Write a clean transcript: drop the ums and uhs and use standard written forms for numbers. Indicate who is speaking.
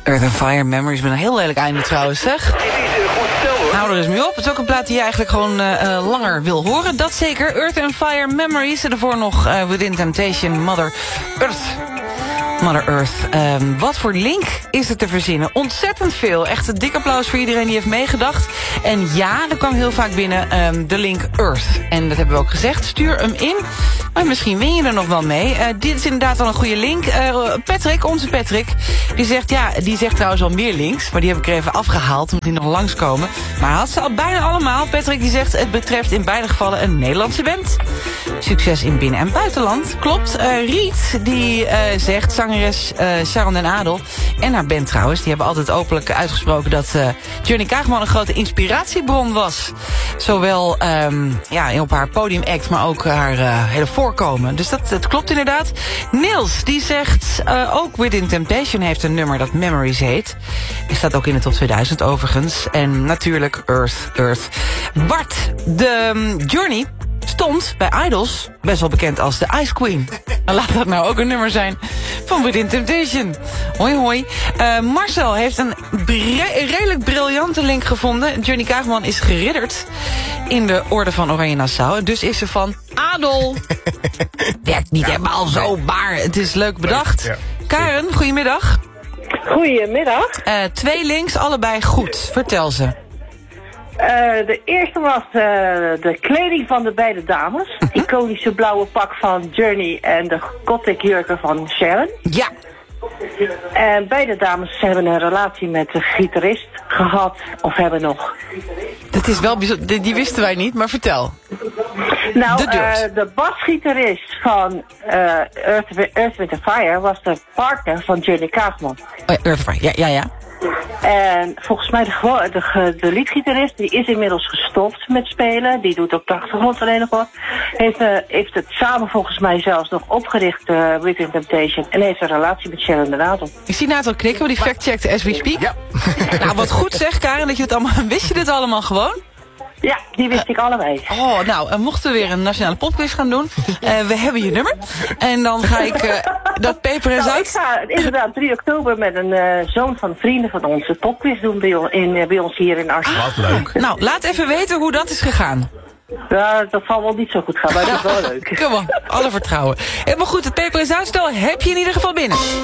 Speaker 1: Earth and Fire Memories met een heel lelijk einde trouwens, zeg. Hou er eens mee op. Het is ook een plaat die je eigenlijk gewoon langer wil horen. Dat zeker. Earth and Fire Memories. En daarvoor nog Within Temptation, Mother Earth. Mother Earth. Wat voor link is er te verzinnen? Ontzettend veel. Echt een dik applaus voor iedereen die heeft meegedacht. En ja, er kwam heel vaak binnen de link Earth. En dat hebben we ook gezegd. Stuur hem in. Maar misschien win je er nog wel mee. Dit is inderdaad wel een goede link. Patrick, onze Patrick, die zegt trouwens al meer links. Maar die heb ik er even afgehaald, omdat die nog langskomen. Maar hij had ze al bijna allemaal. Patrick die zegt, het betreft in beide gevallen een Nederlandse band. Succes in binnen- en buitenland. Klopt. Riet, die zegt, zangeres Sharon den Adel en haar band trouwens, die hebben altijd openlijk uitgesproken dat Johnny Kaagman een grote inspiratiebron was. Zowel op haar podiumact, maar ook haar hele voorkomen. Dus dat klopt inderdaad. Niels, die zegt ook Within Temptation heeft een nummer dat Memories heet. Die staat ook in de top 2000 overigens. En natuurlijk Earth. Bart, de Journey stond bij Idols best wel bekend als de Ice Queen. En laat dat nou ook een nummer zijn van Within Temptation. Hoi hoi. Marcel heeft een redelijk briljante link gevonden. Johnny Kaagman is geridderd in de orde van Oranje Nassau. Dus is ze van Adel. Werkt niet helemaal zo, maar het is leuk bedacht. Ja. Karen, goedemiddag.
Speaker 2: Goedemiddag.
Speaker 1: 2 links, allebei goed. Vertel ze.
Speaker 2: De eerste was de kleding van de beide dames. Het iconische blauwe pak van Journey en de gothic jurken van Sharon.
Speaker 1: Ja.
Speaker 2: En beide dames hebben een relatie met de gitarist gehad, of hebben nog.
Speaker 1: Dat is wel bijzonder, die wisten wij niet, maar vertel.
Speaker 2: Nou, de basgitarist van Earth, Wind & Fire was de partner van Johnny Kaagman.
Speaker 1: Oh, Earth Fire, ja.
Speaker 2: En volgens mij de leadgitarist, die is inmiddels gestopt met spelen. Die doet op de achtergrond alleen nog wat. Heeft het samen volgens mij zelfs nog opgericht, Within Temptation. En heeft een relatie met Sharon den Adel.
Speaker 1: Ik zie Nathan knikken, maar die fact-checkt as we speak. Ja. Nou, wat goed zeg, Karen, dat je het allemaal... Wist je dit allemaal gewoon?
Speaker 2: Ja, die wist ik allebei.
Speaker 1: Oh, nou, mochten we weer een nationale popquiz gaan doen. We hebben je nummer. En dan ga ik dat peper en zout...
Speaker 2: Ik ga inderdaad 3 oktober met een zoon van vrienden van ons een popquiz doen bij ons hier in Arnhem.
Speaker 3: Wat leuk.
Speaker 1: Nou, laat even weten hoe dat is gegaan.
Speaker 2: Ja, dat zal wel niet zo goed gaan, maar dat is wel leuk.
Speaker 1: Kom op, alle vertrouwen. Helemaal goed, het peper en zoutstel heb je in ieder geval binnen.